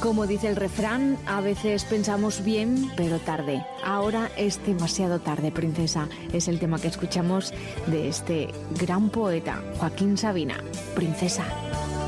Como dice el refrán, a veces pensamos bien, pero tarde. Ahora es demasiado tarde, princesa. Es el tema que escuchamos de este gran poeta, Joaquín Sabina. Princesa.